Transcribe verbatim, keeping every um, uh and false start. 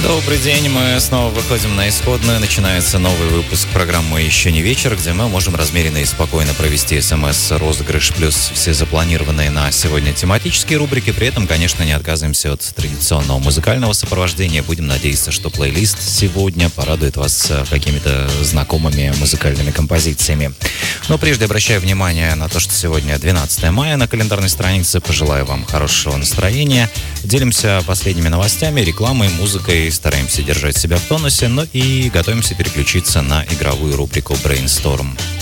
Добрый день, мы снова выходим на исходную. Начинается новый выпуск программы «Еще не вечер», где мы можем размеренно и спокойно провести смс-розыгрыш плюс все запланированные на сегодня тематические рубрики. При этом, конечно, не отказываемся от традиционного музыкального сопровождения. Будем надеяться, что плейлист сегодня порадует вас какими-то знакомыми музыкальными композициями. Но прежде обращаю внимание на то, что сегодня двенадцатое мая на календарной странице. Пожелаю вам хорошего настроения. Делимся последними новостями, рекламой, музыкой. Стараемся держать себя в тонусе, но и готовимся переключиться на игровую рубрику Brainstorm.